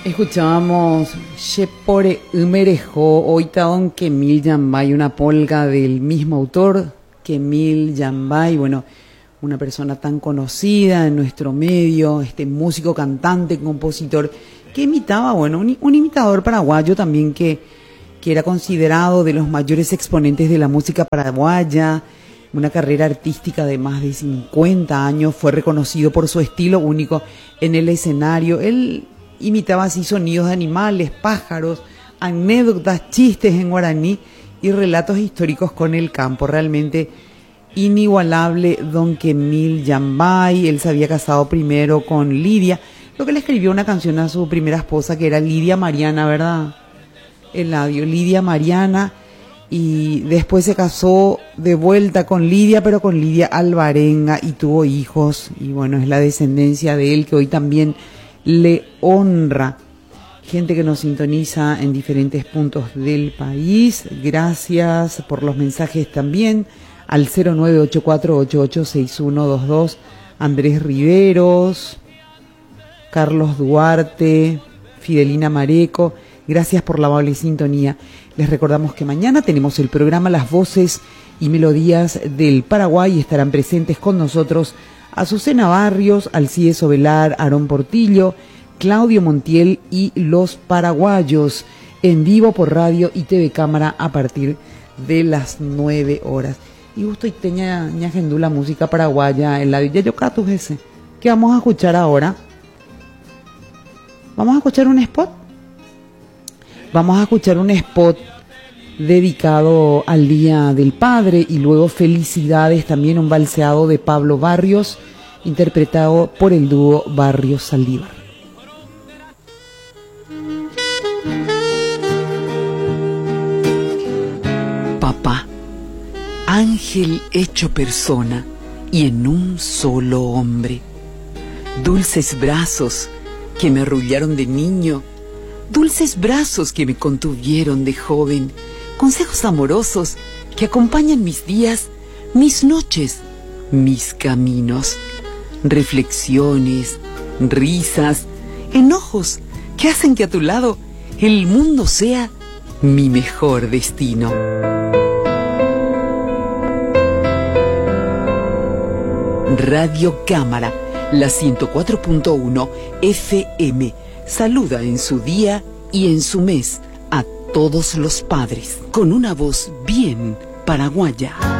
Escuchábamos Shepore Umerejo, Oitaon Kemil Yambay, una polka del mismo autor, Kemil Yambay, bueno, una persona tan conocida en nuestro medio, este músico, cantante, compositor, que imitaba, bueno, un imitador paraguayo también que era considerado de los mayores exponentes de la música paraguaya, una carrera artística de más de 50 años, fue reconocido por su estilo único en el escenario. Él imitaba así sonidos de animales, pájaros, anécdotas, chistes en guaraní y relatos históricos con el campo. Realmente inigualable don Kemil Yambay. Él se había casado primero con Lidia, lo que le escribió una canción a su primera esposa, que era Lidia Mariana, ¿verdad? Eladio, Lidia Mariana, y después se casó de vuelta con Lidia, pero con Lidia Alvarenga, y tuvo hijos, y bueno, es la descendencia de él que hoy también le honra. Gente que nos sintoniza en diferentes puntos del país, gracias por los mensajes también al 0984886122, Andrés Riveros, Carlos Duarte, Fidelina Mareco, gracias por la amable sintonía. Les recordamos que mañana tenemos el programa Las Voces y Melodías del Paraguay, y estarán presentes con nosotros Azucena Barrios, Alcides Ovelar, Aarón Portillo, Claudio Montiel y los paraguayos, en vivo por radio y TV Cámara a partir de las 9 horas. Y gusto y teña ñagendú la música paraguaya en la Villa Yocatu ese. ¿Qué vamos a escuchar ahora? ¿Vamos a escuchar un spot? Vamos a escuchar un spot dedicado al Día del Padre, y luego Felicidades, también un balseado de Pablo Barrios, interpretado por el dúo Barrios Saldívar. Papá, ángel hecho persona y en un solo hombre, dulces brazos que me arrullaron de niño, dulces brazos que me contuvieron de joven, consejos amorosos que acompañan mis días, mis noches, mis caminos, reflexiones, risas, enojos que hacen que a tu lado el mundo sea mi mejor destino. Radio Cámara, la 104.1 FM, saluda en su día y en su mes a todos los padres, con una voz bien paraguaya.